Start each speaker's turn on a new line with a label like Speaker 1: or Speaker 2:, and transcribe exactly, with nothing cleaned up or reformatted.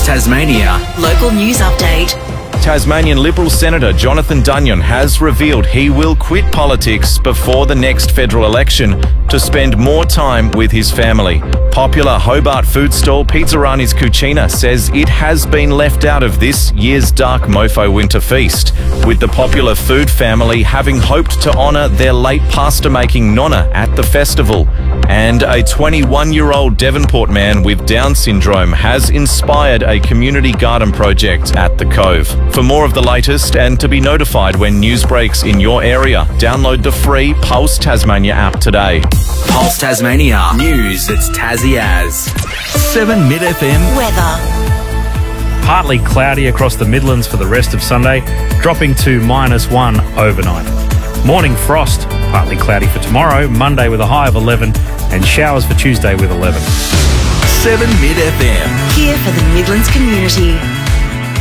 Speaker 1: Pulse Tasmania.
Speaker 2: Local news update.
Speaker 3: Tasmanian Liberal Senator Jonathan Dunion has revealed he will quit politics before the next federal election to spend more time with his family. Popular Hobart food stall Pizzarani's Cucina says it has been left out of this year's Dark Mofo Winter Feast, with the popular food family having hoped to honour their late pasta-making nonna at the festival. And a twenty-one-year-old Devonport man with Down syndrome has inspired a community garden project at the Cove. For more of the latest and to be notified when news breaks in your area, download the free Pulse Tasmania app today.
Speaker 1: Pulse Tasmania. News that's Tassie as. seven Mid F M.
Speaker 2: Weather.
Speaker 4: Partly cloudy across the Midlands for the rest of Sunday, dropping to minus one overnight. Morning frost, partly cloudy for tomorrow, Monday with a high of eleven, and showers for Tuesday with eleven.
Speaker 1: seven Mid F M.
Speaker 2: Here for the Midlands community.